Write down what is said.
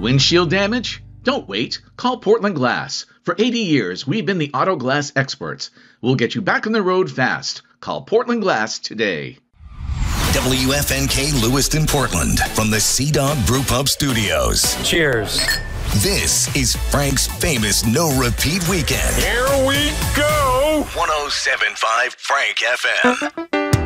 Windshield damage? Don't wait. Call Portland Glass. For 80 years, we've been the auto glass experts. We'll get you back on the road fast. Call Portland Glass today. WFNK Lewiston, Portland, from the Sea Dog Brew Pub Studios. Cheers. This is Frank's famous no-repeat weekend. Here we go. 107.5 Frank FM.